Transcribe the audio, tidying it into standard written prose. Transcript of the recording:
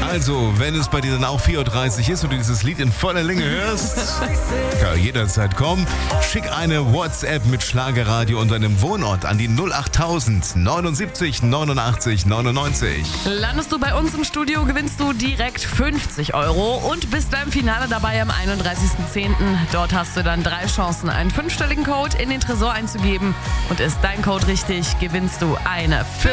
Also, wenn es bei dir dann auch 4.30 Uhr ist und du dieses Lied in voller Länge hörst, kann jederzeit kommen. Schick eine WhatsApp mit Schlagerradio und deinem Wohnort an die 08000 79 89 99. Landest du bei uns im Studio, gewinnst du direkt 50 Euro und bist beim Finale dabei am 31.10. Dort hast du dann 3 Chancen, einen 5-stelligen Code in den Tresor einzugeben. Und ist dein Code richtig, gewinnst du eine